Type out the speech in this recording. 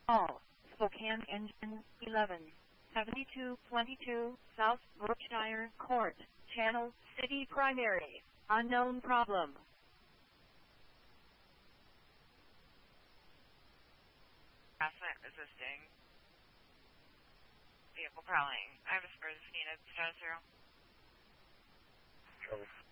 All. Spokane Engine 11. 7222 South Brookshire Court. Channel City Primary. Unknown problem. Harassment resisting. Vehicle prowling. I have a spurs needed. Status 0.